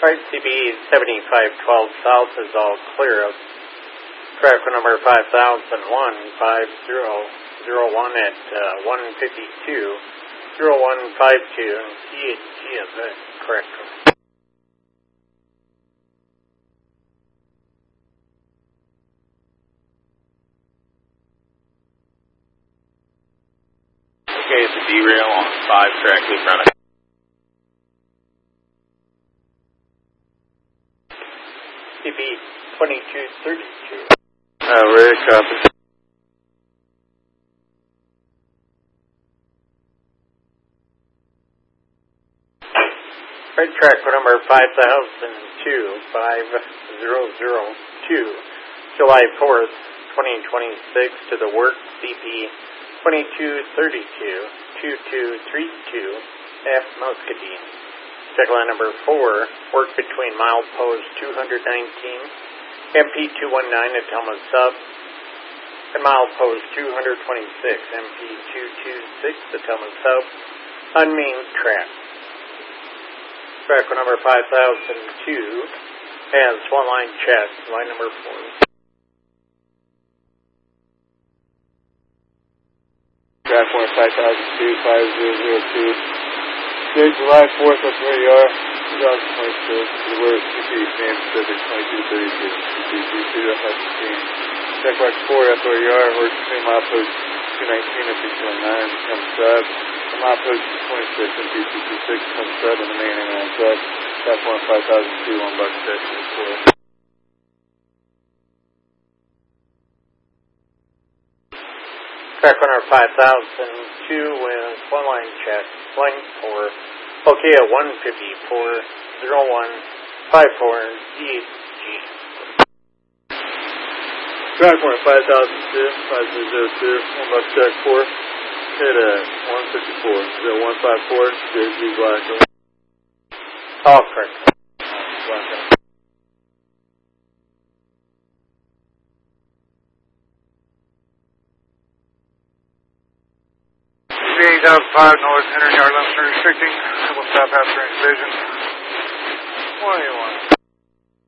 RCB 7512 South is all clear of track number 5001, 5001 at 152, 0152, and G is the correct one. Okay, it's a derail on 5 track loop running. CB 2232. Rick, copy. Right track number 5002, 5002, July 4th, 2026 to the work CP 2232, 2232, F Muscatine. Check line number 4, work between milepost 219, MP 219 at Thelma Sub, and milepost 226, MP 226 at Thelma Sub, on main track. Track number 5002 has one line check, line number 4. Track 5002, 5002. Day July 4th, that's where you are, 2026. The word CP, Sam Pacific 2232. CP 22 Check box 4, that's where you are, work between milepost 219 and 219, come sub. The milepost 26 and P226, come sub, and the main inline sub. Track 5002, 1 buck check 4. Track runner 5002 with one line check, line 4, okay at 154, 0154, DHG. Track 5002, 5002, 1 buck check 4, hit at 154, 0154, DHG Black. All correct. Black. 8005 north, 100 yard left, restricting, double stop after incision. 21.